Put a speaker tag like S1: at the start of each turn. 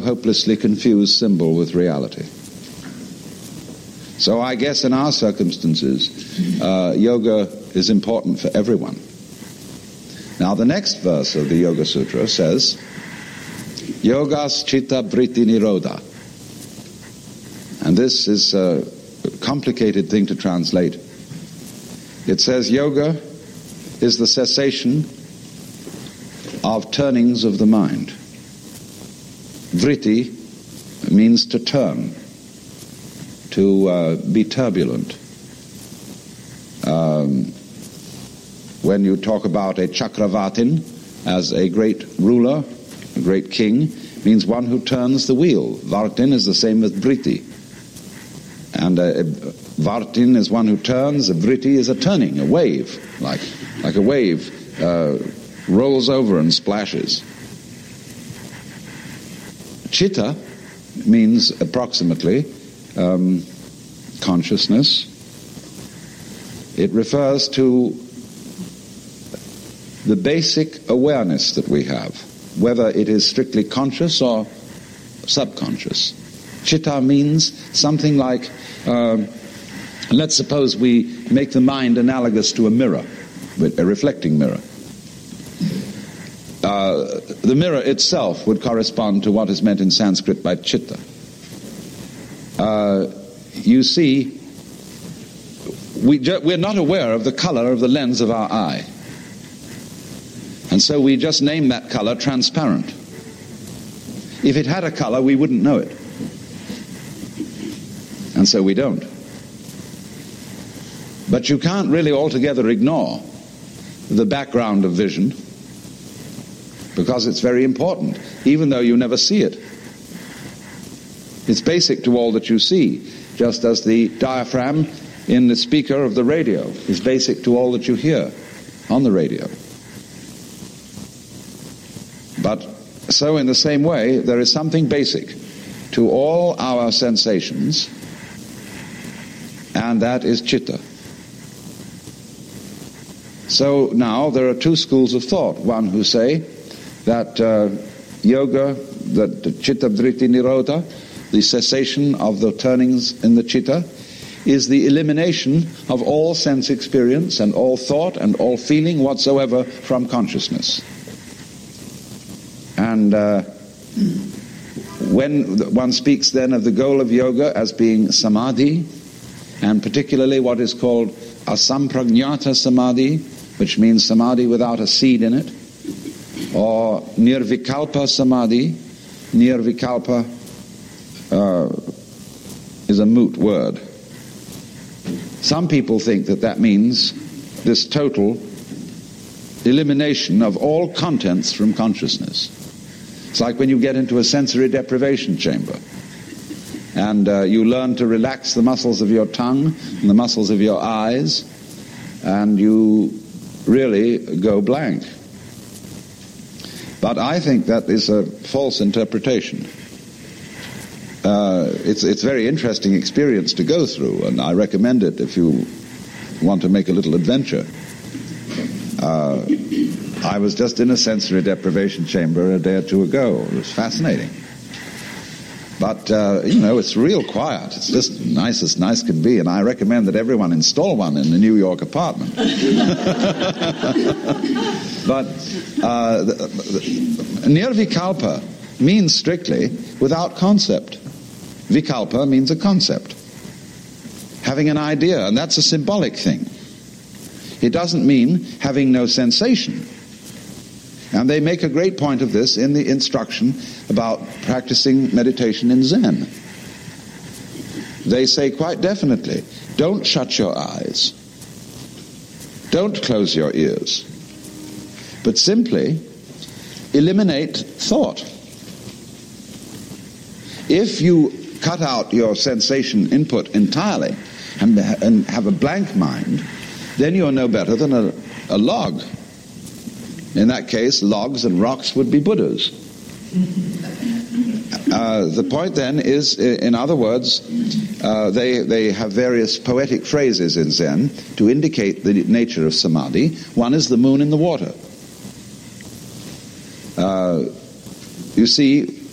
S1: hopelessly confuse symbol with reality. So I guess in our circumstances, yoga is important for everyone. Now the next verse of the Yoga Sutra says, Yogas Chitta Vritti Nirodha. And this is a complicated thing to translate. It says yoga is the cessation of turnings of the mind. Vritti means to turn, to be turbulent. When you talk about a Chakravartin as a great ruler, a great king, means one who turns the wheel. Vartin is the same as Vritti. And Vartin is one who turns, a Vritti is a turning, a wave, like a wave rolls over and splashes. Chitta means approximately consciousness. It refers to the basic awareness that we have, whether it is strictly conscious or subconscious. Chitta means something like, let's suppose we make the mind analogous to a mirror, a reflecting mirror. The mirror itself would correspond to what is meant in Sanskrit by chitta. You see, we're not aware of the color of the lens of our eye. And so we just name that color transparent. If it had a color, we wouldn't know it. And so we don't. But you can't really altogether ignore the background of vision, because it's very important, even though you never see it. It's basic to all that you see, just as the diaphragm in the speaker of the radio is basic to all that you hear on the radio. But so in the same way, there is something basic to all our sensations, and that is chitta. So now there are two schools of thought. One who say that yoga, that the chitta vritti nirodha, the cessation of the turnings in the chitta, is the elimination of all sense experience and all thought and all feeling whatsoever from consciousness. And when one speaks then of the goal of yoga as being samadhi, and particularly what is called asampragnata samadhi, which means samadhi without a seed in it, or nirvikalpa samadhi. Nirvikalpa is a moot word. Some people think that means this total elimination of all contents from consciousness. It's like when you get into a sensory deprivation chamber and you learn to relax the muscles of your tongue and the muscles of your eyes, and you really go blank. But I think that is a false interpretation. It's a very interesting experience to go through, and I recommend it if you want to make a little adventure. I was just in a sensory deprivation chamber a day or two ago. It was fascinating. But, it's real quiet. It's just nice as nice can be, and I recommend that everyone install one in the New York apartment. But nirvikalpa means strictly without concept. Vikalpa means a concept, having an idea, and that's a symbolic thing. It doesn't mean having no sensation. And they make a great point of this in the instruction about practicing meditation in Zen. They say quite definitely, don't shut your eyes. Don't close your ears. But simply eliminate thought. If you cut out your sensation input entirely and have a blank mind, then you're no better than a log. In that case, logs and rocks would be Buddhas. The point then is, in other words, they have various poetic phrases in Zen to indicate the nature of samadhi. One is the moon in the water. You see,